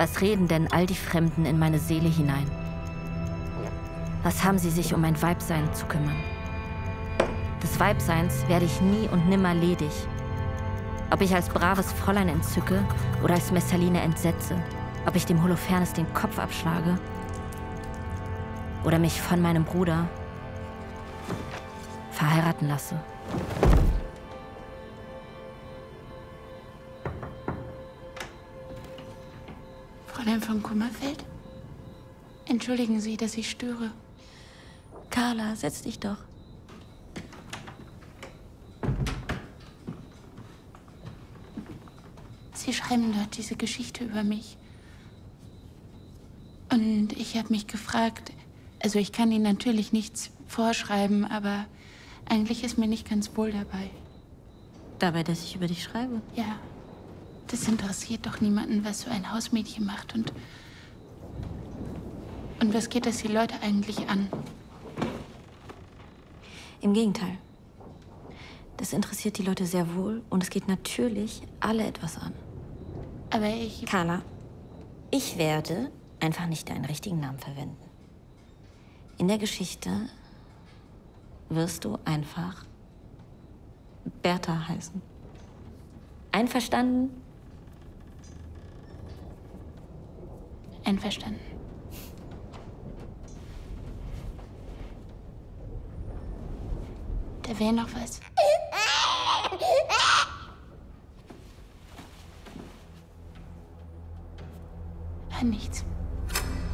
Was reden denn all die Fremden in meine Seele hinein? Was haben sie sich um mein Weibsein zu kümmern? Des Weibseins werde ich nie und nimmer ledig. Ob ich als braves Fräulein entzücke oder als Messaline entsetze, ob ich dem Holofernes den Kopf abschlage oder mich von meinem Bruder verheiraten lasse. Fräulein von Kummerfeld? Entschuldigen Sie, dass ich störe. Carla, setz dich doch. Sie schreiben dort diese Geschichte über mich. Und ich habe mich gefragt, also ich kann Ihnen natürlich nichts vorschreiben, aber eigentlich ist mir nicht ganz wohl dabei. Dabei, dass ich über dich schreibe? Ja, das interessiert doch niemanden, was so ein Hausmädchen macht. Und was geht das die Leute eigentlich an? Im Gegenteil. Das interessiert die Leute sehr wohl und es geht natürlich alle etwas an. Aber ich... Carla, ich werde einfach nicht deinen richtigen Namen verwenden. In der Geschichte wirst du einfach Bertha heißen. Einverstanden? Einverstanden. Da wäre noch was. Nichts.